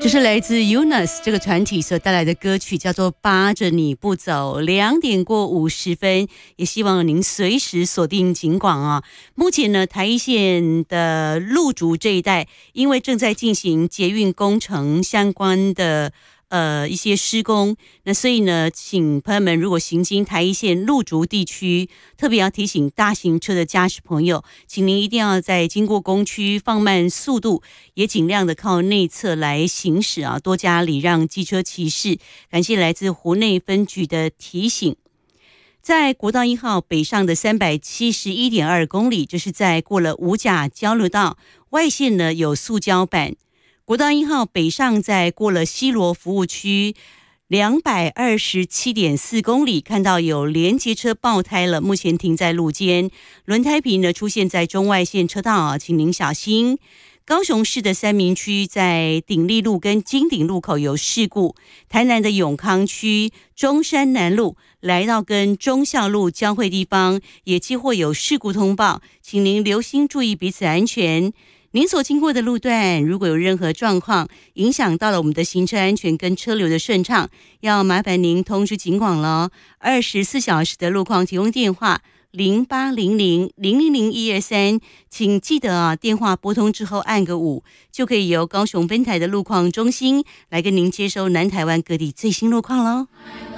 这是来自 UNUS 这个团体所带来的歌曲，叫做《扒着你不走》。2点过50分，也希望您随时锁定警广啊。目前呢，台一线的路竹这一带，因为正在进行捷运工程相关的一些施工，那所以呢，请朋友们如果行经台一线路竹地区，特别要提醒大型车的驾驶朋友，请您一定要在经过工区放慢速度，也尽量的靠内侧来行驶啊，多加礼让机车骑士。感谢来自湖内分局的提醒。在国道1号北上的371.2公里，这是在过了五甲交流道外线呢有塑胶板。国道1号北上在过了西螺服务区227.4公里，看到有连接车爆胎了，目前停在路肩，轮胎皮呢出现在中外线车道啊，请您小心。高雄市的三民区在鼎立路跟金鼎路口有事故，台南的永康区中山南路来到跟忠孝路交汇地方也接获有事故通报，请您留心注意彼此安全。您所经过的路段如果有任何状况影响到了我们的行车安全跟车流的顺畅，要麻烦您通知警广了。24小时的路况提供电话0800000123，请记得啊，电话拨通之后按个5，就可以由高雄分台的路况中心来跟您接收南台湾各地最新路况咯。